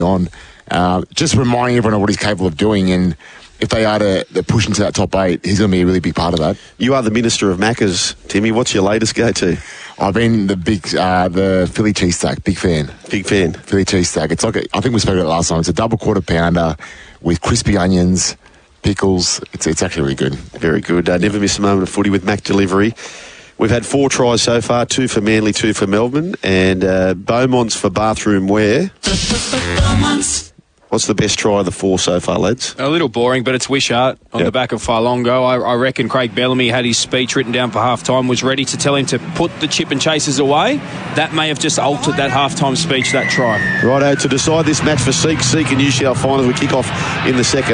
on. Just reminding everyone of what he's capable of doing, and if they are to push into that top 8, he's going to be a really big part of that. You are the Minister of Macca's, Timmy. What's your latest go-to? I've been the Philly cheese stack, big fan. Big fan. Philly cheese stack. It's like I think we spoke about it last time. It's a double quarter pounder with crispy onions, pickles. It's actually really good. Very good. Never miss a moment of footy with Mac Delivery. We've had 4 tries so far, 2 for Manly, 2 for Melbourne, and Beaumont's for bathroom wear. What's the best try of the 4 so far, lads? A little boring, but it's Wishart on the back of Farlongo. I reckon Craig Bellamy had his speech written down for half-time, was ready to tell him to put the chip and chasers away. That may have just altered that half-time speech, that try. Righto, to decide this match for Seek and New South Finals, we kick off in the second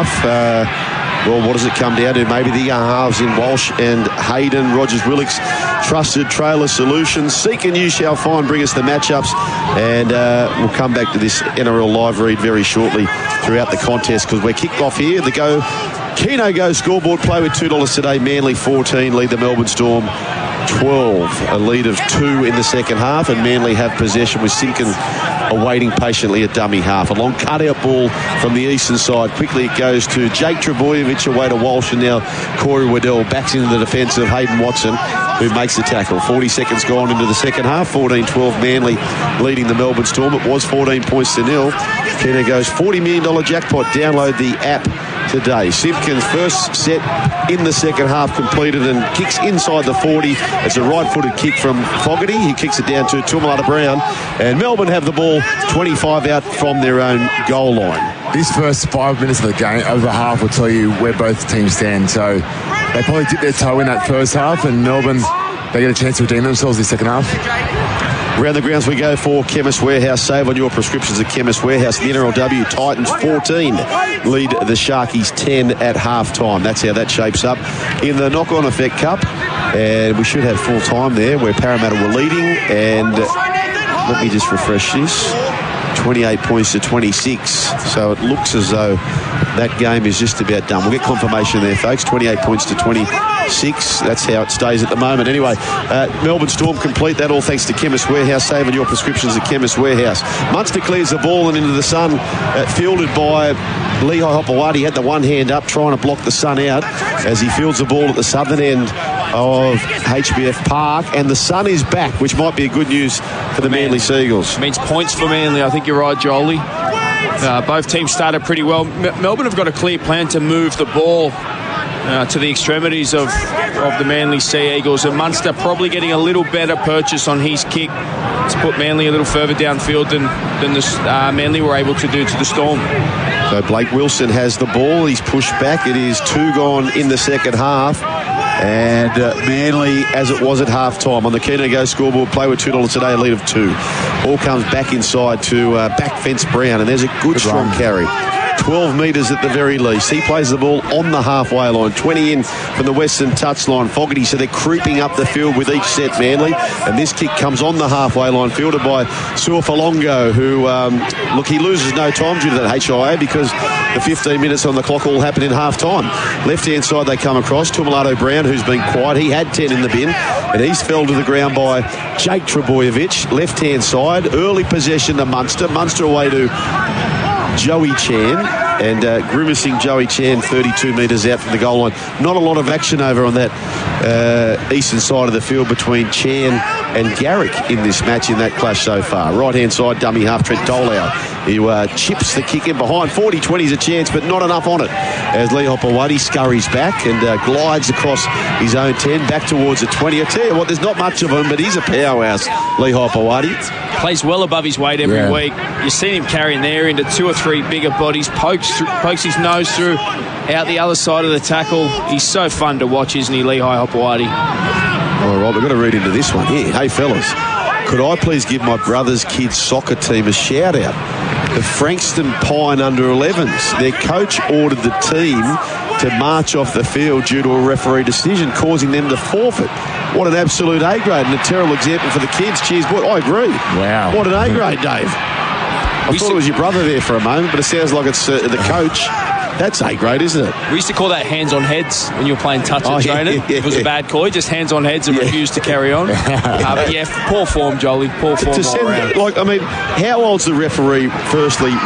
half. Well, what does it come down to? Maybe the young halves in Walsh and Hayden, Rogers Willicks, trusted trailer solutions. Seek and you shall find, bring us the matchups, and we'll come back to this NRL live read very shortly throughout the contest, because we're kicked off here. The Keno Go scoreboard, play with $2 today. Manly 14, lead the Melbourne Storm 12. A lead of 2 in the second half, and Manly have possession with Simpkin awaiting patiently a dummy half. A long cutout ball from the eastern side. Quickly it goes to Jake Trebojevic away to Walsh, and now Corey Waddell backs into the defence of Hayden Watson, who makes the tackle. 40 seconds gone into the second half. 14-12 Manly leading the Melbourne Storm. It was 14 points to nil. Keno Go's $40 million jackpot. Download the app today. Simpkins' first set in the second half completed and kicks inside the 40. It's a right-footed kick from Fogarty. He kicks it down to Tuamulata Brown, and Melbourne have the ball 25 out from their own goal line. This first 5 minutes of the game, over half, will tell you where both teams stand. So they probably dipped their toe in that first half, and Melbourne, they get a chance to redeem themselves in the second half. Around the grounds we go for Chemist Warehouse. Save on your prescriptions at Chemist Warehouse. The NRLW Titans 14 lead the Sharkies 10 at half-time. That's how that shapes up in the knock-on effect cup. And we should have full time there where Parramatta were leading. And let me just refresh this. 28 points to 26. So it looks as though that game is just about done. We'll get confirmation there, folks. 28 points to 26. That's how it stays at the moment. Anyway, Melbourne Storm complete that all thanks to Chemist Warehouse. Save on your prescriptions at Chemist Warehouse. Munster clears the ball and into the sun, fielded by Lehigh Hopewadi. Had the one hand up trying to block the sun out as he fields the ball at the southern end of HBF Park, and the sun is back, which might be a good news for the Manly Seagulls. It means points for Manly. I think you're right, Jolie. Both teams started pretty well. Melbourne have got a clear plan to move the ball to the extremities of the Manly Sea Eagles, and Munster probably getting a little better purchase on his kick to put Manly a little further downfield than the Manly were able to do to the Storm. So Blake Wilson has the ball. He's pushed back. It is 2 gone in the second half. And Manly, as it was at half-time, on the Keno Go scoreboard, play with $2 today, a lead of 2. Ball comes back inside to back fence Brown, and there's a good strong carry. 12 metres at the very least. He plays the ball on the halfway line. 20 in from the western touchline. Fogarty, so they're creeping up the field with each set, Manly. And this kick comes on the halfway line, fielded by Suafalongo, who, look, he loses no time due to that HIA because the 15 minutes on the clock all happened in half-time. Left-hand side they come across. Tuamulata Brown, who's been quiet. He had 10 in the bin, and he's fell to the ground by Jake Trebojevic. Left-hand side, early possession to Munster. Munster away to Joey Chan, and grimacing Joey Chan 32 metres out from the goal line. Not a lot of action over on that eastern side of the field between Chan and Garrick in this match, in that clash so far. Right-hand side, dummy half, Trent Dolau, who chips the kick in behind. 40-20's a chance, but not enough on it, as Lee Hopewadi scurries back and glides across his own 10, back towards the 20. I tell you what, there's not much of him, but he's a powerhouse, Lee Hopewadi. Plays well above his weight every week. You see him carrying there into 2 or 3 bigger bodies, pokes his nose through out the other side of the tackle. He's so fun to watch, isn't he, Lehigh Hopewadi? All right, we've got to read into this one here. Hey, fellas, could I please give my brother's kids' soccer team a shout-out? The Frankston Pine under-11s. Their coach ordered the team to march off the field due to a referee decision, causing them to forfeit. What an absolute A-grade and a terrible example for the kids. Cheers, boy. I agree. Wow. What an A-grade, Dave. I thought it was your brother there for a moment, but it sounds like it's the coach That's A grade, isn't it? We used to call that hands on heads when you were playing touch and training. It was a bad call. He just hands on heads and refused to carry on. But yeah, poor form, Jolie. Poor form all around. How old's the referee, firstly,